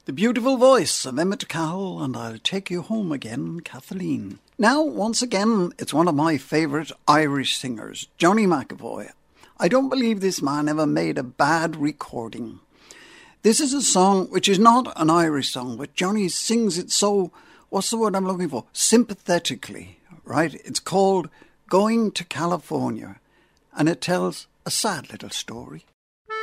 The beautiful voice of Emmett Cowell and I'll Take You Home Again, Kathleen. Now, once again, it's one of my favourite Irish singers, Johnny McAvoy. I don't believe this man ever made a bad recording. This is a song which is not an Irish song, but Johnny sings it so, what's the word I'm looking for? Sympathetically, right? It's called Going to California, and it tells a sad little story.